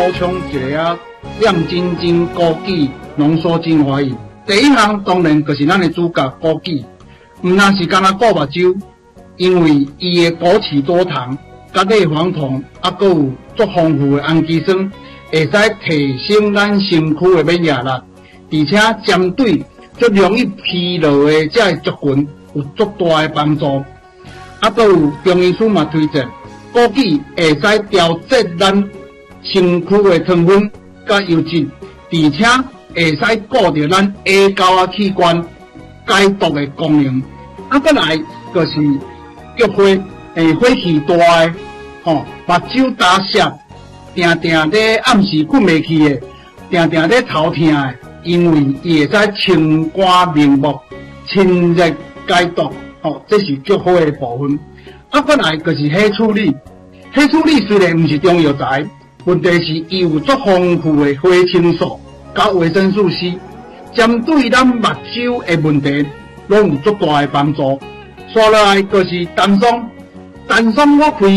补充一个亮晶晶枸杞浓缩精华液。第一项当然就是咱的主角枸杞，唔单是干那顾目睭，因为伊的枸杞多糖、甲类黄酮，还佫有足丰富的氨基酸，会使提升咱身躯的免疫力，而且针对足容易疲劳的这族群有足大的帮助。还佫有中医师嘛推荐，枸杞会使调节咱身躯的糖分甲油脂，而且会使顾着咱下沟啊器官解毒的功能。啊，再来就是菊花，火气大的，目睭打涩，定咧暗时困袂去的，定咧头痛的，因为伊会使清肝明目、清热解毒，这是菊花的部分。啊，再来就是黑醋栗，黑醋栗虽然毋是中药材，问题是伊有足丰富的花青素甲维生素 C， 针对咱目睭的问题，拢有足大的帮助。刷落来就是丹松，丹松我开